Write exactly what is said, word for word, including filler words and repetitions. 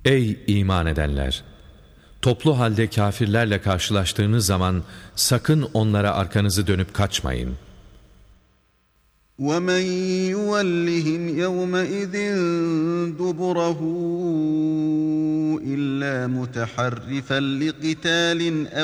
Ey iman edenler! Toplu halde kâfirlerle karşılaştığınız zaman sakın onlara arkanızı dönüp kaçmayın. وَمَنْ يُوَلِّهِمْ يَوْمَئِذٍ دُبُرَهُ إِلَّا مُتَحَرِّفًا لِقِتَالٍ